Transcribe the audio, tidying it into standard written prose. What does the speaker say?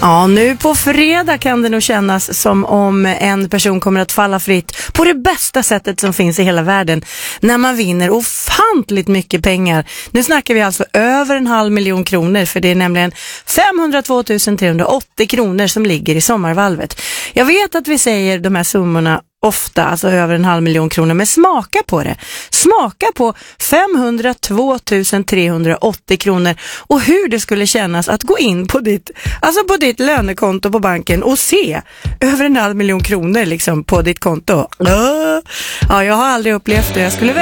Ja, nu på fredag kan det nog kännas som om en person kommer att falla fritt på det bästa sättet som finns i hela världen. När man vinner ofantligt mycket pengar. Nu snackar vi alltså över 500 000 kronor, för det är nämligen 502 380 kronor som ligger i sommarvalvet. Jag vet att vi säger de här summorna ofta, alltså över 500 000 kronor, men smaka på det. Smaka på 502 380 kronor och hur det skulle kännas att gå in på ditt lönekonto på banken och se över 500 000 kronor liksom på ditt konto. Ja, jag har aldrig upplevt det. Jag skulle